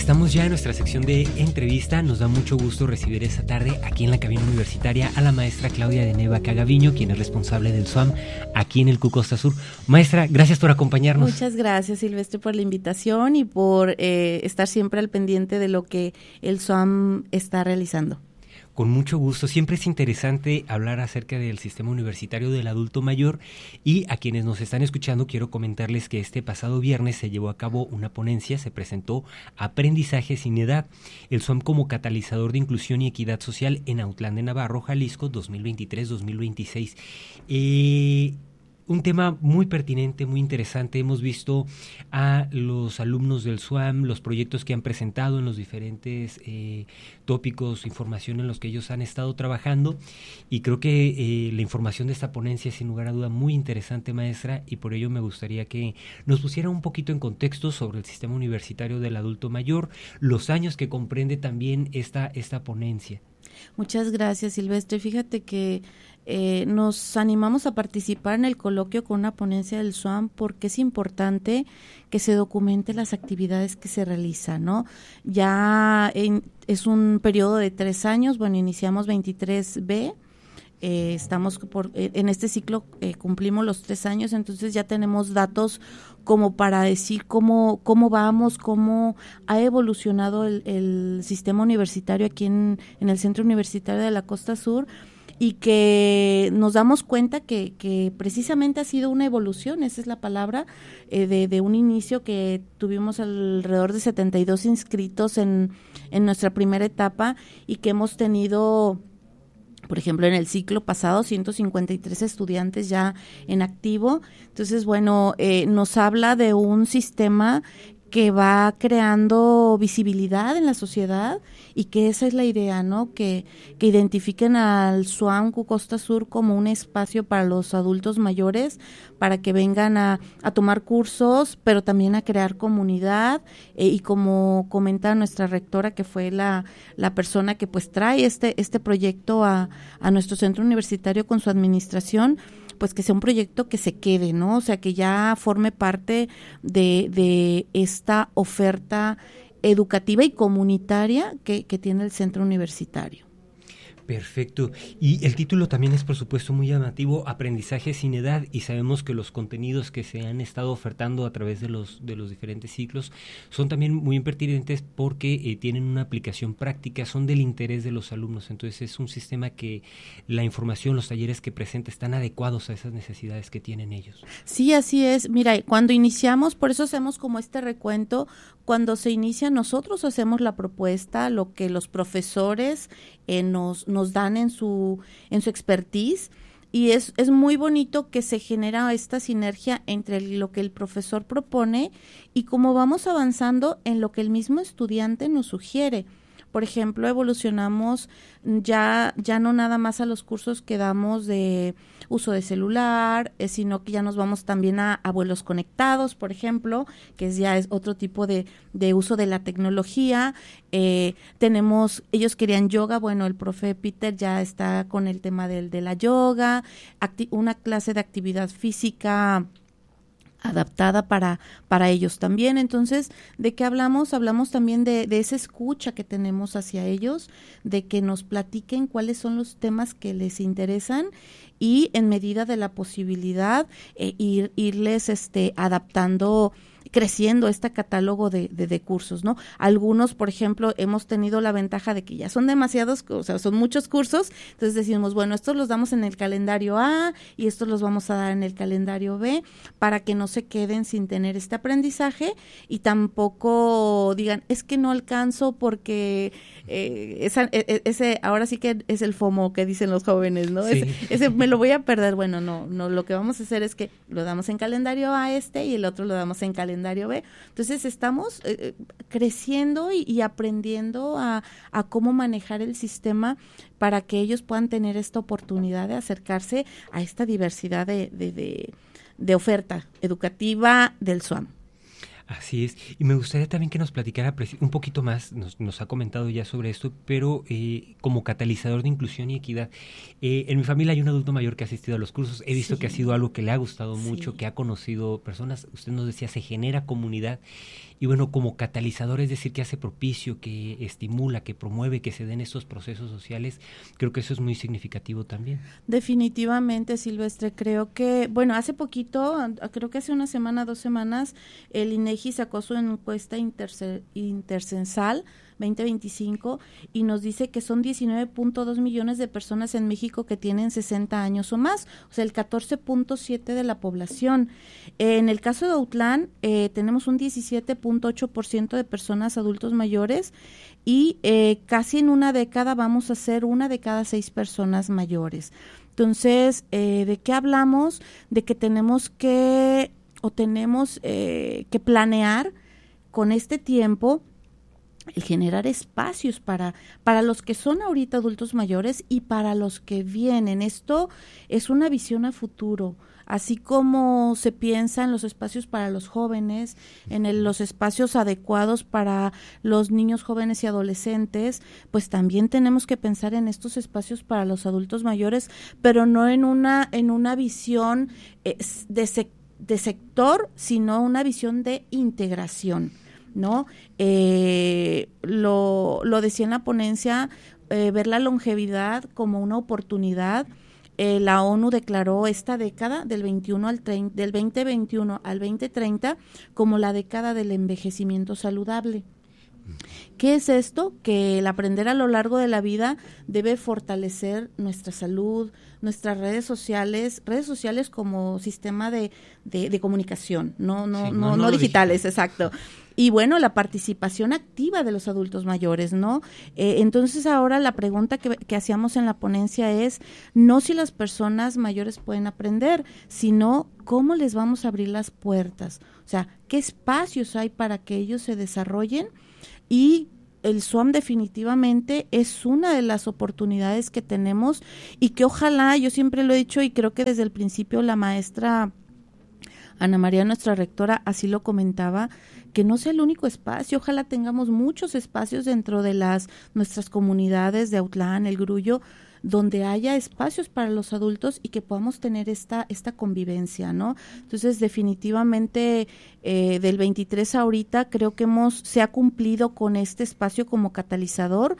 Estamos ya en nuestra sección de entrevista. Nos da mucho gusto recibir esta tarde aquí en la cabina universitaria a la maestra Claudia de Neva Cagaviño, quien es responsable del SUAM aquí en el CU Costa Sur. Maestra, gracias por acompañarnos. Muchas gracias, Silvestre, por la invitación y por estar siempre al pendiente de lo que el SUAM está realizando. Con mucho gusto. Siempre es interesante hablar acerca del sistema universitario del adulto mayor, y a quienes nos están escuchando quiero comentarles que este pasado viernes se llevó a cabo una ponencia, se presentó Aprendizaje sin edad, el SUAM como catalizador de inclusión y equidad social en Autlán de Navarro, Jalisco, 2023-2026. Un tema muy pertinente, muy interesante. Hemos visto a los alumnos del SUAM, los proyectos que han presentado en los diferentes tópicos, información en los que ellos han estado trabajando, y creo que la información de esta ponencia es sin lugar a duda muy interesante, maestra, y por ello me gustaría que nos pusiera un poquito en contexto sobre el sistema universitario del adulto mayor, los años que comprende también esta ponencia. Muchas gracias, Silvestre. Fíjate que nos animamos a participar en el coloquio con una ponencia del SUAM porque es importante que se documente las actividades que se realizan, ¿no? Es un periodo de 3 años, bueno, iniciamos 23B, estamos en este ciclo cumplimos los 3 años, entonces ya tenemos datos como para decir cómo vamos, cómo ha evolucionado el sistema universitario aquí en el Centro Universitario de la Costa Sur, y que nos damos cuenta que precisamente ha sido una evolución, esa es la palabra, de un inicio que tuvimos alrededor de 72 inscritos en nuestra primera etapa, y que hemos tenido, por ejemplo, en el ciclo pasado, 153 estudiantes ya en activo. Entonces, bueno, nos habla de un sistema que va creando visibilidad en la sociedad, y que esa es la idea, ¿no? Que identifiquen al SUAM CU Costa Sur como un espacio para los adultos mayores, para que vengan a tomar cursos, pero también a crear comunidad, y como comenta nuestra rectora, que fue la persona que pues trae este proyecto a nuestro centro universitario con su administración, pues que sea un proyecto que se quede, ¿no? O sea, que ya forme parte de esta oferta educativa y comunitaria que tiene el centro universitario. Perfecto. Y el título también es, por supuesto, muy llamativo, Aprendizaje sin edad, y sabemos que los contenidos que se han estado ofertando a través de los diferentes ciclos son también muy pertinentes porque tienen una aplicación práctica, son del interés de los alumnos. Entonces es un sistema que la información, los talleres que presenta están adecuados a esas necesidades que tienen ellos. Sí, así es. Mira, cuando iniciamos, por eso hacemos como este recuento, cuando se inicia nosotros hacemos la propuesta, lo que los profesores nos dan en su expertise, y es muy bonito que se genera esta sinergia entre lo que el profesor propone y cómo vamos avanzando en lo que el mismo estudiante nos sugiere. Por ejemplo, evolucionamos ya no nada más a los cursos que damos de uso de celular, sino que ya nos vamos también a vuelos conectados, por ejemplo, que es otro tipo de uso de la tecnología. Ellos querían yoga, bueno, el profe Peter ya está con el tema de la yoga, una clase de actividad física adaptada para ellos también. Entonces, ¿de qué hablamos? Hablamos también de esa escucha que tenemos hacia ellos, de que nos platiquen cuáles son los temas que les interesan, y en medida de la posibilidad irles adaptando, creciendo este catálogo de cursos, ¿no? Algunos, por ejemplo, hemos tenido la ventaja de que ya son demasiados, o sea, son muchos cursos, entonces decimos, bueno, estos los damos en el calendario A y estos los vamos a dar en el calendario B, para que no se queden sin tener este aprendizaje y tampoco digan, es que no alcanzo porque ese ahora sí que es el FOMO que dicen los jóvenes, ¿no? Sí. Ese me lo voy a perder. Bueno, no, lo que vamos a hacer es que lo damos en calendario A y el otro lo damos en calendario B. Entonces estamos creciendo y aprendiendo a cómo manejar el sistema para que ellos puedan tener esta oportunidad de acercarse a esta diversidad de oferta educativa del SUAM. Así es, y me gustaría también que nos platicara un poquito más, nos ha comentado ya sobre esto, pero como catalizador de inclusión y equidad. En mi familia hay un adulto mayor que ha asistido a los cursos, he visto que ha sido algo que le ha gustado mucho, que ha conocido personas, usted nos decía, se genera comunidad, y bueno, como catalizador, es decir, que hace propicio, que estimula, que promueve que se den estos procesos sociales, creo que eso es muy significativo también. Definitivamente, Silvestre, creo que, bueno, hace poquito, creo que hace una semana, 2 semanas, el INEGI sacó su encuesta intercensal 2025 y nos dice que son 19.2 millones de personas en México que tienen 60 años o más, o sea, el 14.7 de la población. En el caso de Autlán, tenemos un 17.8% de personas adultos mayores y casi en una década vamos a ser 1 de cada 6 personas mayores. Entonces, ¿de qué hablamos? De que tenemos que planear con este tiempo el generar espacios para los que son ahorita adultos mayores y para los que vienen. Esto es una visión a futuro, así como se piensa en los espacios para los jóvenes, los espacios adecuados para los niños, jóvenes y adolescentes, pues también tenemos que pensar en estos espacios para los adultos mayores, pero no en una visión de sector, sino una visión de integración, ¿no? Lo decía en la ponencia, ver la longevidad como una oportunidad. La ONU declaró esta década del 2021 al 2030 como la década del envejecimiento saludable. ¿Qué es esto? Que el aprender a lo largo de la vida debe fortalecer nuestra salud, nuestras redes sociales como sistema de comunicación, no digitales, exacto. Y bueno, la participación activa de los adultos mayores, ¿no? Entonces ahora la pregunta que hacíamos en la ponencia es, no si las personas mayores pueden aprender, sino cómo les vamos a abrir las puertas. O sea, qué espacios hay para que ellos se desarrollen. Y el SUAM definitivamente es una de las oportunidades que tenemos y que ojalá, yo siempre lo he dicho y creo que desde el principio la maestra Ana María, nuestra rectora, así lo comentaba, que no sea el único espacio, ojalá tengamos muchos espacios dentro de nuestras comunidades de Autlán, El Grullo, donde haya espacios para los adultos y que podamos tener esta convivencia, ¿no? Entonces, definitivamente, del 23 ahorita, creo que se ha cumplido con este espacio como catalizador,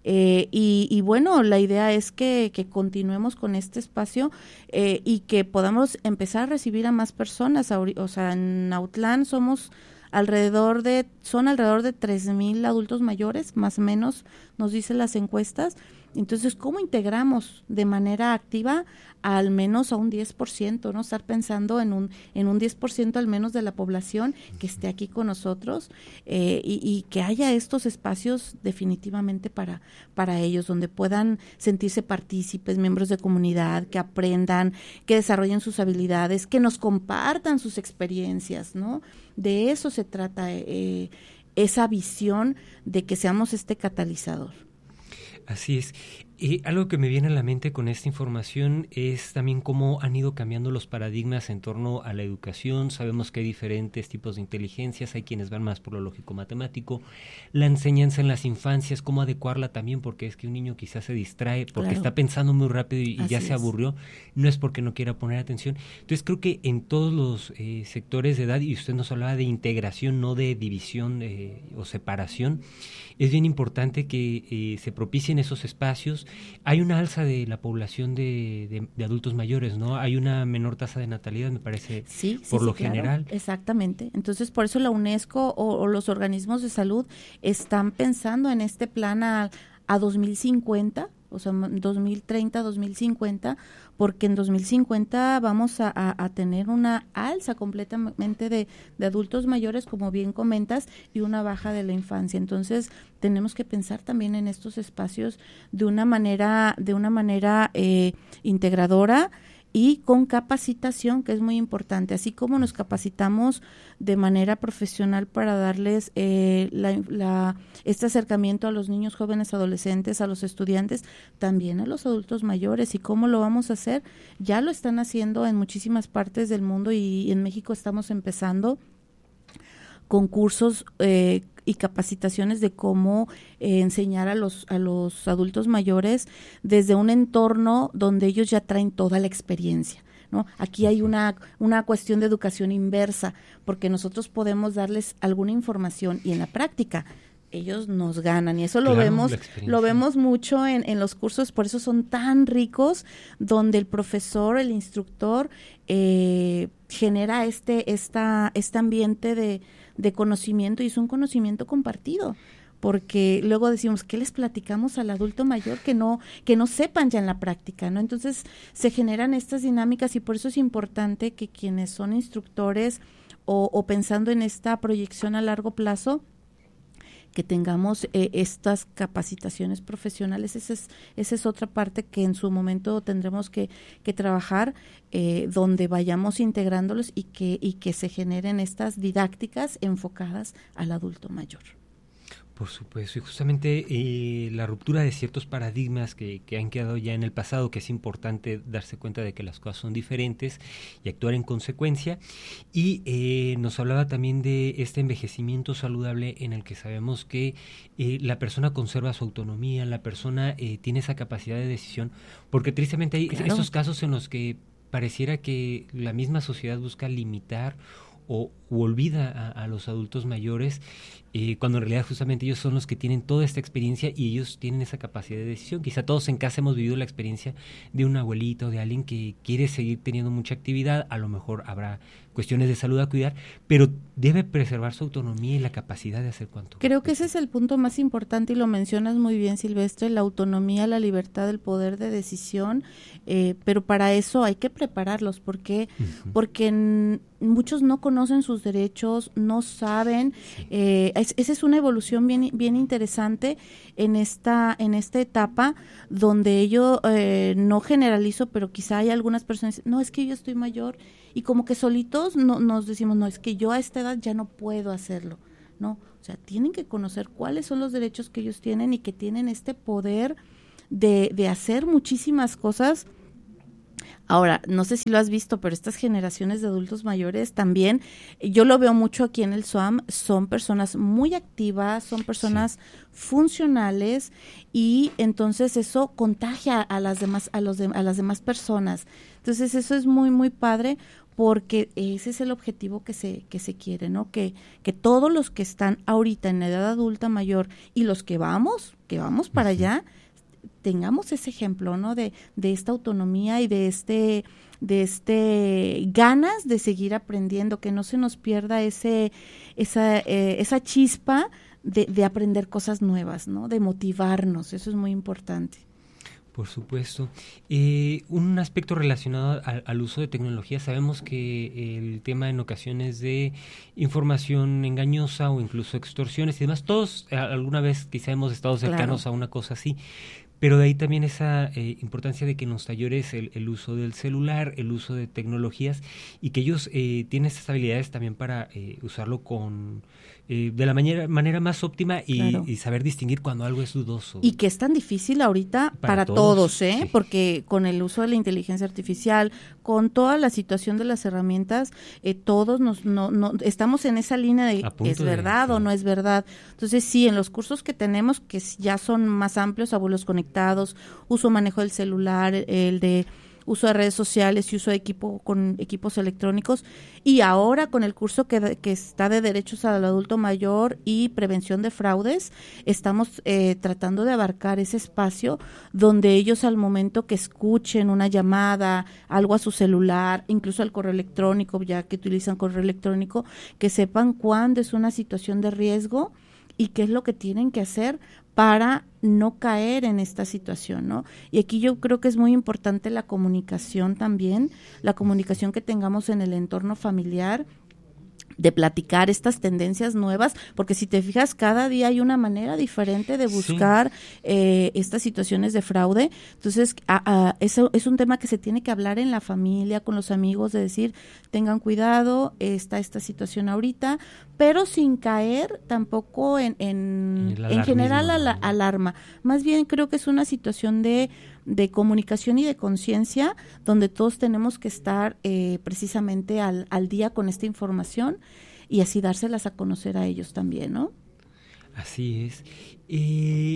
y bueno, la idea es que continuemos con este espacio y que podamos empezar a recibir a más personas. O sea, en Autlán son alrededor de 3,000 adultos mayores, más o menos, nos dicen las encuestas. Entonces, ¿cómo integramos de manera activa al menos a un 10%, ¿no? Estar pensando en un 10% al menos de la población que esté aquí con nosotros, y que haya estos espacios definitivamente para ellos, donde puedan sentirse partícipes, miembros de comunidad, que aprendan, que desarrollen sus habilidades, que nos compartan sus experiencias, ¿no? De eso se trata, esa visión de que seamos este catalizador. Así es. Algo que me viene a la mente con esta información es también cómo han ido cambiando los paradigmas en torno a la educación. Sabemos que hay diferentes tipos de inteligencias, hay quienes van más por lo lógico-matemático, la enseñanza en las infancias, cómo adecuarla también, porque es que un niño quizás se distrae porque está pensando muy rápido y ya se aburrió, no es porque no quiera poner atención. Entonces creo que en todos los sectores de edad, y usted nos hablaba de integración, no de división o separación, es bien importante que se propicien esos espacios. Hay una alza de la población de adultos mayores, ¿no? Hay una menor tasa de natalidad, me parece, por lo general. Claro, exactamente. Entonces, por eso la UNESCO o los organismos de salud están pensando en este plan a 2050, o sea, 2030, 2050, porque en 2050 vamos a tener una alza completamente de adultos mayores, como bien comentas, y una baja de la infancia. Entonces, tenemos que pensar también en estos espacios de una manera integradora y con capacitación, que es muy importante, así como nos capacitamos de manera profesional para darles este acercamiento a los niños, jóvenes, adolescentes, a los estudiantes, también a los adultos mayores. ¿Y cómo lo vamos a hacer? Ya lo están haciendo en muchísimas partes del mundo y en México estamos empezando con cursos y capacitaciones de cómo enseñar a los adultos mayores desde un entorno donde ellos ya traen toda la experiencia, ¿no? Aquí hay una cuestión de educación inversa, porque nosotros podemos darles alguna información y en la práctica ellos nos ganan, y eso lo vemos mucho en los cursos, por eso son tan ricos, donde el profesor, el instructor genera este ambiente de conocimiento, y es un conocimiento compartido, porque luego decimos, ¿qué les platicamos al adulto mayor que no sepan ya en la práctica, ¿no? Entonces se generan estas dinámicas, y por eso es importante que quienes son instructores o pensando en esta proyección a largo plazo, que tengamos estas capacitaciones profesionales. Esa es otra parte que en su momento tendremos que trabajar, donde vayamos integrándolos y que se generen estas didácticas enfocadas al adulto mayor. Por supuesto, y justamente la ruptura de ciertos paradigmas que han quedado ya en el pasado, que es importante darse cuenta de que las cosas son diferentes y actuar en consecuencia. Y nos hablaba también de este envejecimiento saludable, en el que sabemos que la persona conserva su autonomía, la persona tiene esa capacidad de decisión, porque tristemente hay esos casos en los que pareciera que la misma sociedad busca limitar o olvida a los adultos mayores, cuando en realidad justamente ellos son los que tienen toda esta experiencia y ellos tienen esa capacidad de decisión. Quizá todos en casa hemos vivido la experiencia de una abuelita o de alguien que quiere seguir teniendo mucha actividad, a lo mejor habrá cuestiones de salud a cuidar, pero debe preservar su autonomía y la capacidad de hacer cuanto. Creo que ese es el punto más importante, y lo mencionas muy bien, Silvestre, la autonomía, la libertad, el poder de decisión, pero para eso hay que prepararlos, porque muchos no conocen sus derechos, no saben. Esa es una evolución bien interesante en esta etapa, donde yo no generalizo, pero quizá hay algunas personas, no, es que yo estoy mayor, y como que solitos nos decimos, no, es que yo a esta edad ya no puedo hacerlo, ¿no? O sea, tienen que conocer cuáles son los derechos que ellos tienen, y que tienen este poder de hacer muchísimas cosas. Ahora, no sé si lo has visto, pero estas generaciones de adultos mayores también, yo lo veo mucho aquí en el SUAM, son personas muy activas, son personas funcionales, y entonces eso contagia a las demás personas. Entonces eso es muy, muy padre, porque ese es el objetivo que se quiere, ¿no? Que todos los que están ahorita en la edad adulta mayor y los que vamos para allá, tengamos ese ejemplo, ¿no? De esta autonomía y de este ganas de seguir aprendiendo, que no se nos pierda esa chispa de aprender cosas nuevas, ¿no? De motivarnos, eso es muy importante. Por supuesto. Un aspecto relacionado al uso de tecnología, sabemos que el tema en ocasiones de información engañosa o incluso extorsiones y demás, todos alguna vez quizá hemos estado cercanos a una cosa así, pero de ahí también esa importancia de que en los talleres el uso del celular, el uso de tecnologías, y que ellos tienen estas habilidades también para usarlo de la manera más óptima y saber distinguir cuando algo es dudoso. Y que es tan difícil ahorita para todos, sí. Porque con el uso de la inteligencia artificial, con toda la situación de las herramientas, todos no estamos en esa línea de ¿es verdad o no es verdad? Entonces sí, en los cursos que tenemos, que ya son más amplios, abuelos conectados, uso manejo del celular, el de uso de redes sociales y uso de con equipos electrónicos, y ahora con el curso que está de derechos al adulto mayor y prevención de fraudes, estamos tratando de abarcar ese espacio donde ellos, al momento que escuchen una llamada, algo a su celular, incluso al correo electrónico, ya que utilizan correo electrónico, que sepan cuándo es una situación de riesgo y qué es lo que tienen que hacer para no caer en esta situación, ¿no? Y aquí yo creo que es muy importante la comunicación también, la comunicación que tengamos en el entorno familiar, de platicar estas tendencias nuevas, porque si te fijas, cada día hay una manera diferente de buscar estas situaciones de fraude. Entonces, eso es un tema que se tiene que hablar en la familia, con los amigos, de decir, tengan cuidado, está esta situación ahorita, pero sin caer tampoco en general la alarma. Más bien creo que es una situación de comunicación y de conciencia, donde todos tenemos que estar precisamente al día con esta información, y así dárselas a conocer a ellos también, ¿no? Así es.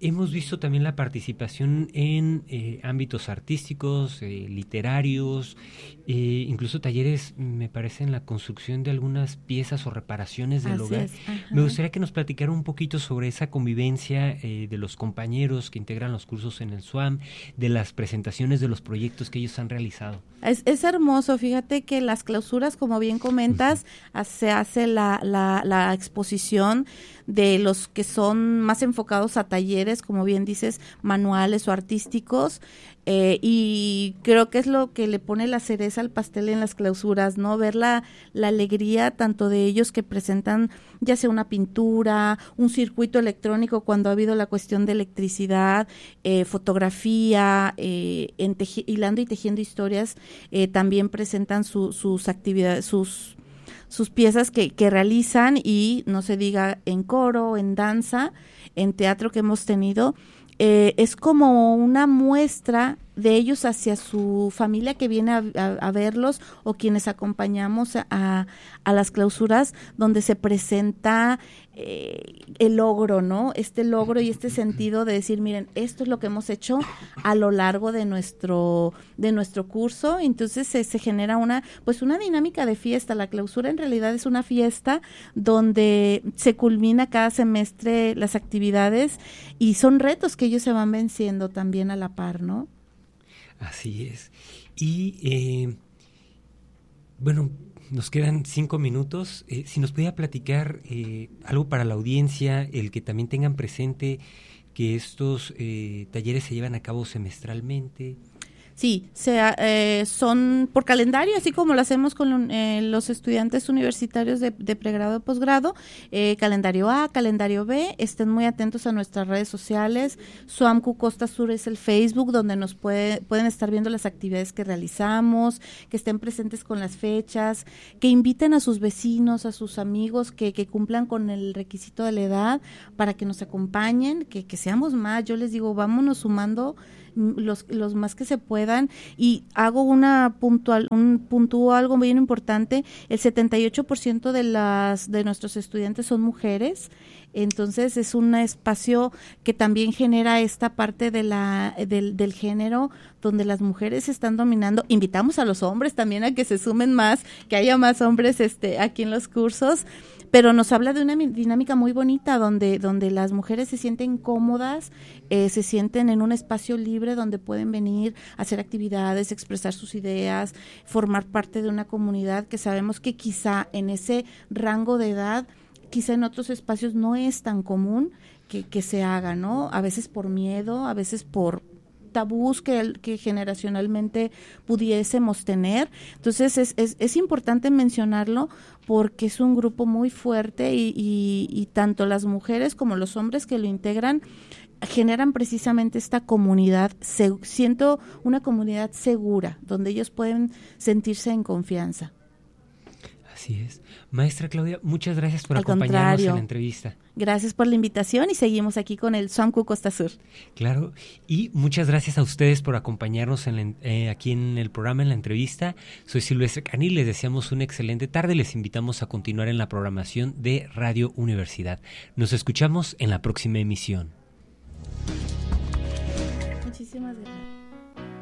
hemos visto también la participación en ámbitos artísticos, literarios, incluso talleres, me parece, en la construcción de algunas piezas o reparaciones del hogar. Me gustaría que nos platicara un poquito sobre esa convivencia de los compañeros que integran los cursos en el SUAM, de las presentaciones de los proyectos que ellos han realizado. Es hermoso, fíjate que las clausuras, como bien comentas, se hace la exposición de los que son más enfocados a talleres, como bien dices, manuales o artísticos, y creo que es lo que le pone la cereza al pastel en las clausuras, ¿no? Ver la alegría tanto de ellos que presentan ya sea una pintura, un circuito electrónico cuando ha habido la cuestión de electricidad, fotografía, hilando y tejiendo historias, también presentan sus actividades, sus piezas que realizan, y no se diga en coro, en danza, en teatro que hemos tenido. Es como una muestra de ellos hacia su familia que viene a verlos, o quienes acompañamos a las clausuras, donde se presenta el logro, ¿no? Este logro y este sentido de decir, miren, esto es lo que hemos hecho a lo largo de nuestro curso. Entonces se genera una dinámica de fiesta. La clausura en realidad es una fiesta donde se culmina cada semestre las actividades, y son retos que ellos se van venciendo también a la par, ¿no? Así es. Y bueno, nos quedan 5 minutos. Si nos pudiera platicar algo para la audiencia, el que también tengan presente que estos talleres se llevan a cabo semestralmente. Sí, son por calendario, así como lo hacemos con los estudiantes universitarios de pregrado y posgrado, calendario A, calendario B. Estén muy atentos a nuestras redes sociales. SUAMCU Costa Sur es el Facebook, donde nos pueden estar viendo las actividades que realizamos, que estén presentes con las fechas, que inviten a sus vecinos, a sus amigos que cumplan con el requisito de la edad, para que nos acompañen, que seamos más. Yo les digo, vámonos sumando los más que se puedan. Y hago puntúo algo bien importante: el 78% de nuestros estudiantes son mujeres. Entonces es un espacio que también genera esta parte del género, donde las mujeres están dominando. Invitamos a los hombres también a que se sumen más, que haya más hombres aquí en los cursos, pero nos habla de una dinámica muy bonita, donde las mujeres se sienten cómodas, se sienten en un espacio libre donde pueden venir a hacer actividades, expresar sus ideas, formar parte de una comunidad que sabemos que quizá en ese rango de edad, quizá en otros espacios no es tan común que se haga, ¿no? A veces por miedo, a veces por tabús que generacionalmente pudiésemos tener. Entonces es importante mencionarlo, porque es un grupo muy fuerte, y tanto las mujeres como los hombres que lo integran generan precisamente esta comunidad. Siento una comunidad segura, donde ellos pueden sentirse en confianza. Así es. Maestra Claudia, muchas gracias por acompañarnos en la entrevista. Gracias por la invitación, y seguimos aquí con el SUAMCU Costa Sur. Claro, y muchas gracias a ustedes por acompañarnos aquí en el programa, en la entrevista. Soy Silvestre Canil, les deseamos una excelente tarde, les invitamos a continuar en la programación de Radio Universidad. Nos escuchamos en la próxima emisión. Muchísimas gracias.